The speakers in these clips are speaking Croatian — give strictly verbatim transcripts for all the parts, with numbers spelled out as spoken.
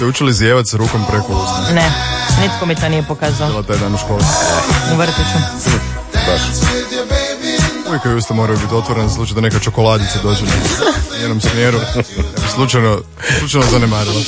Ste učili zijevat sa rukom preko usta? Ne, nitko mi to nije pokazao. Bila taj dan u školi? U vrtiću. Baš. Uvijek je usta moraju biti otvorene za slučaj da neka čokoladica dođe na njenom smjeru. Ja bi slučajno, slučajno zanemarila.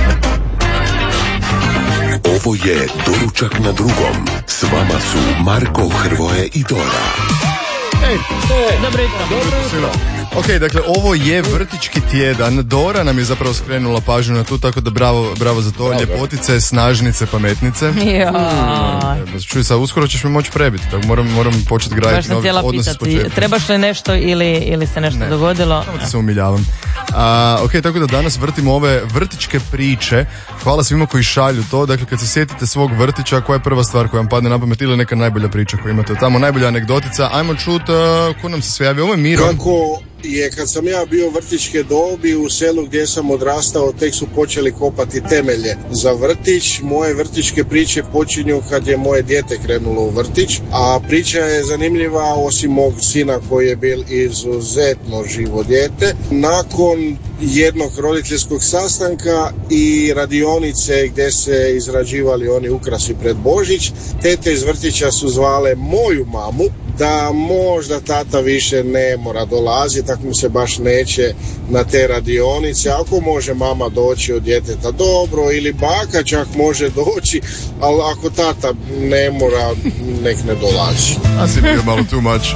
Ovo je Doručak na drugom. S vama su Marko, Hrvoje i Dora. Ej, dobro jutro. Dobro jutro. Ok, dakle, ovo je vrtićki tjedan. Dora nam je zapravo skrenula pažnju na tu, tako da bravo, bravo za to. Ljepotice, snažnice, pametnice. Ja. Hmm, čuj, sad uskoro ćeš me moći prebiti, tako moram, moram početi graditi novi odnos s početka. Trebaš li nešto ili, ili se nešto ne. dogodilo? Samo ti se umiljavam. A, ok, tako da danas vrtimo ove vrtićke priče. Hvala svima koji šalju to. Dakle, kad se sjetite svog vrtića, koja je prva stvar koja vam padne na pamet ili neka najbolja priča koju imate tamo, najbolja anegdotica. Ajmo čut, uh, ko nam se sve javi? Ovo je Miro. Kako je kad sam ja bio vrtićke dobi u selu gdje sam odrastao, tek su počeli kopati temelje za vrtić. Moje vrtićke priče počinju kad je moje dijete krenulo u vrtić, a priča je zanimljiva osim mog sina koji je bil izuzetno živo dijete. Nakon jednog roditeljskog sastanka i radionice gdje se izrađivali oni ukrasi pred Božić, tete iz vrtića su zvale moju mamu da možda tata više ne mora dolaziti, tako mi se baš neće na te radionice, ako može mama doći od djeteta dobro, ili baka čak može doći, ali ako tata ne mora, nek ne dolazi. A si bio malo too much.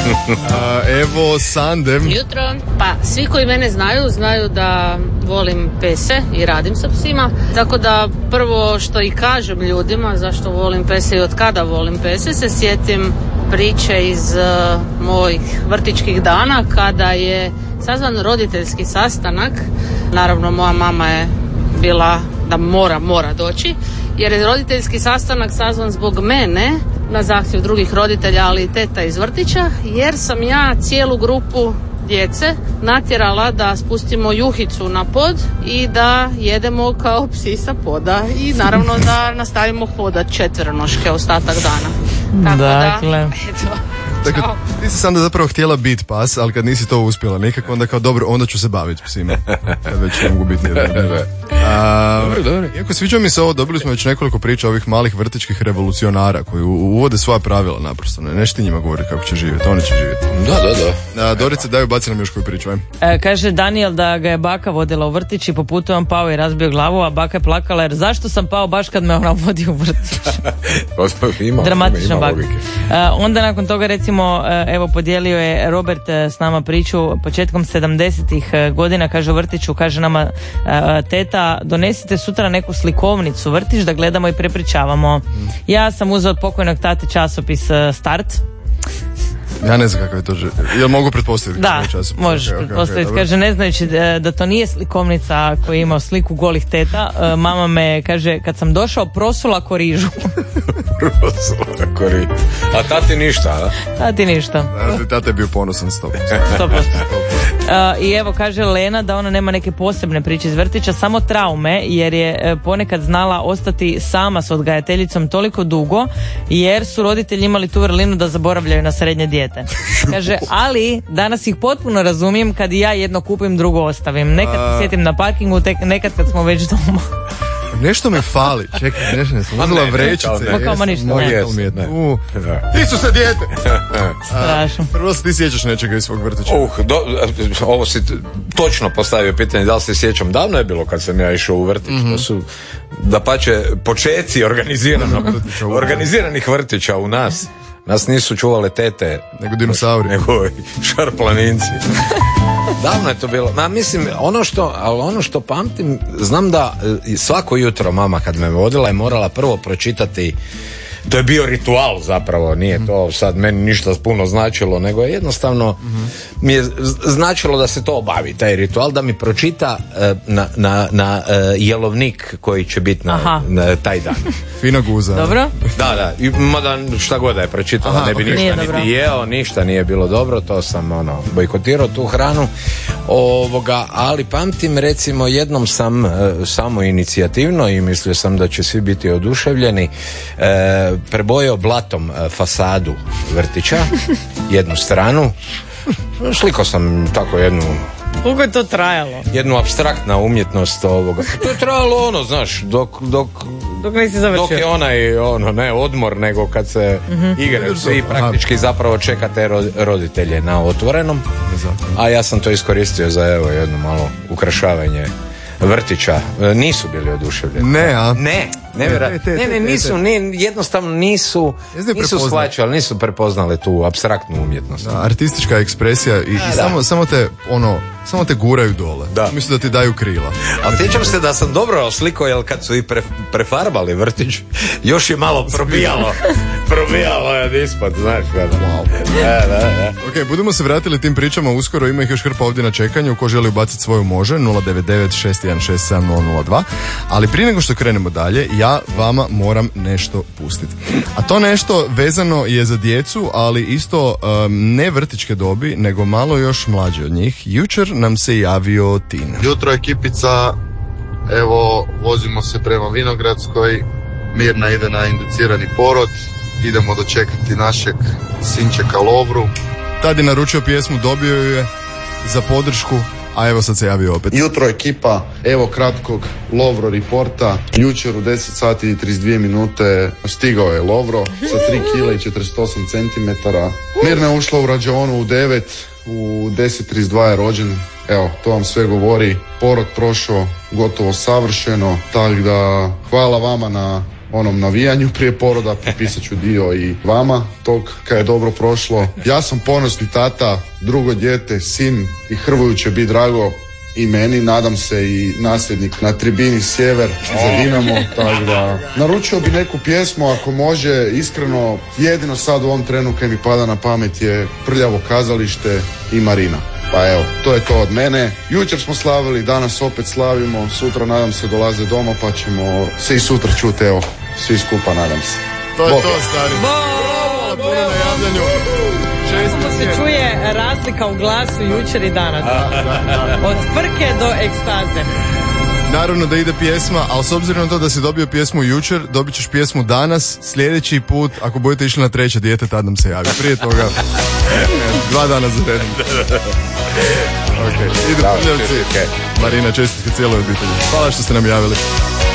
A, evo Sandem. Jutro, pa svi koji mene znaju, znaju da volim pese i radim sa psima, tako da prvo što i kažem ljudima zašto volim pese i od kada volim pese, se sjetim priče iz uh, mojih vrtićkih dana kada je sazvan roditeljski sastanak. Naravno moja mama je bila da mora, mora doći, jer je roditeljski sastanak sazvan zbog mene na zahtjev drugih roditelja, ali i teta iz vrtića, jer sam ja cijelu grupu djece natjerala da spustimo juhicu na pod i da jedemo kao psi sa poda i naravno da nastavimo hodat četveronoške ostatak dana. Tako dakle. da, eto. Dakle, ti si sam da zapravo htjela biti pas, ali kad nisi to uspjela nikako, onda kao dobro, onda ću se baviti psima. Kad već ne mogu biti nijedan. Dobro, dobro. Iako sviđa mi se ovo, dobili smo već nekoliko priča ovih malih vrtićkih revolucionara koji uvode svoja pravila naprosto. Ne, neš ti njima govori kako će živjeti, oni će živjeti. Da, da, da. A, Dorice, daju, baci nam još koju priču, aj. E, kaže Daniel da ga je baka vodila u vrtić i po putu on pao i razbio glavu, a baka je plakala jer zašto sam pao baš kad me ona vodi u vrtić. ima, Dramatična ima, ima baka. E, onda nakon toga recimo, evo podijelio je Robert s nama priču početkom sedamdesetih godina, kaže u vrtiću, kaže nama teta, donesite sutra neku slikovnicu vrtić da gledamo i prepričavamo. Ja sam uzeo od pokojnog tate časopis Start. Ja ne znam kako je to že... Jel mogu pretpostaviti? Da, možeš okay, pretpostaviti. Okay, okay, kaže, ne znajući da, da to nije slikovnica koja je imao sliku golih teta, mama me, kaže, kad sam došao prosula ko rižu. Prosula ko rižu. A tati ništa, a? Tati ništa. Da, tata je bio ponosan sto posto. sto posto. Uh, I evo kaže Lena da ona nema neke posebne priče iz vrtića, samo traume, jer je ponekad znala ostati sama s odgajateljicom toliko dugo, jer su roditelji imali tu vrlinu da zaboravljaju na srednje dijete. Kaže, ali danas ih potpuno razumijem kad ja jedno kupim, drugo ostavim. Nekad se sjetim na parkingu, tek, nekad kad smo već doma. Nešto me fali, čekaj, nešto ne sam uzela vrećice. Ma kao ma ništa, ne. ne. U, ti su se dijete! Strašno. Prvo se ti sjećaš nečega iz svog vrtića? Uh, do, ovo si točno postavio pitanje, da li se sjećam, davno je bilo kad sam ja išao u vrtić, mm-hmm. To su da pače počeci organiziranih vrtića u nas. Nas nisu čuvale tete, nego dinosauri, nego šarplaninci. Davno je to bilo. Ma mislim, ono što, ali ono što pamtim, znam da svako jutro mama kad me vodila je morala prvo pročitati. To je bio ritual zapravo, nije to sad meni ništa puno značilo, nego je jednostavno mm-hmm. mi je značilo da se to obavi, taj ritual, da mi pročita uh, na, na, na uh, jelovnik koji će biti na, na taj dan. Fina guza. Dobro? Da, da, i mada šta god da je pročitala, aha, ne bi okay. ništa nije niti jeo, ništa nije bilo dobro, to sam ono, bojkotirao tu hranu, ovoga, ali pamtim recimo jednom sam uh, samo inicijativno i mislio sam da će svi biti oduševljeni, uh, prebojao blatom fasadu vrtića, jednu stranu, slikao sam tako jednu Koliko je to trajalo? Jednu apstraktna umjetnost ovoga. To je trajalo ono, znaš, dok, dok, dok nisi završio. Dok je onaj, ono, ne odmor, nego kad se mm-hmm. igraju svi, praktički zapravo čekate roditelje na otvorenom. A ja sam to iskoristio za evo jedno malo ukrašavanje vrtića. Nisu bili oduševljeni. Ne, a? Ne, nevjerojatno. Ne, ne, nisu, ne, jednostavno nisu, nisu shvaćali, nisu prepoznali tu apstraktnu umjetnost. Da, artistička ekspresija i, i samo, samo te, ono, samo te guraju dole. Da. Mislim da ti daju krila. Ali sjećam se da sam dobro oslikao, jer kad su i pre, prefarbali vrtić, još je malo probijalo. Probijalo je ispod, znaš kada. Wow. Da, da, da. Ok, budemo se vratili tim pričama uskoro, ima ih još hrpa ovdje na čekanju, ko želi ubaciti svoju može, nula devet devet šest jedan šest sedam nula nula dva, ali prije nego što krenemo dalje, ja vama moram nešto pustiti. A to nešto vezano je za djecu, ali isto um, ne vrtićke dobi, nego malo još mlađe od njih. Jučer nam se javio Tin. Jutro ekipica, evo vozimo se prema Vinogradskoj, Mirna ide na inducirani porod, idemo dočekati našeg sinčeka Lovru. Tad je naručio pjesmu, dobio ju je za podršku, a evo sad se javio opet. Jutro ekipa, evo kratkog Lovro reporta. Jučer u deset sati i trideset dvije minute stigao je Lovro sa tri kila i četrdeset osam centimetara. Mirna je ušla u rađaonu u devet, u deset trideset dva je rođen. Evo, to vam sve govori. Porod prošao gotovo savršeno, tako da hvala vama na onom navijanju prije poroda, popisat ću dio i vama tog kad je dobro prošlo. Ja sam ponosni tata, drugo dijete, sin i Hrvoju će biti drago i meni, nadam se i nasljednik na tribini Sjever za Dinamo, tako da naručio bi neku pjesmu ako može, iskreno jedino sad u ovom trenu kaj mi pada na pamet je Prljavo kazalište i Marina. Pa evo, to je to od mene. Jučer smo slavili, danas opet slavimo, sutra nadam se dolaze doma pa ćemo se i sutra čuti, evo, svi skupa nadam se. To je Bok. To, stari. Bravo, puno na javljanju. Često se čuje razlika u glasu jučer i danas. Od frke do ekstaze. Naravno da ide pjesma, ali s obzirom na to da si dobio pjesmu jučer, dobit ćeš pjesmu danas, sljedeći put, ako budete išli na treće dijete, tad nam se javi. Prije toga, dva dana za redom. Ok, idu Prljavci. Marina, čestitke cijeloj obitelji. Hvala što ste nam javili.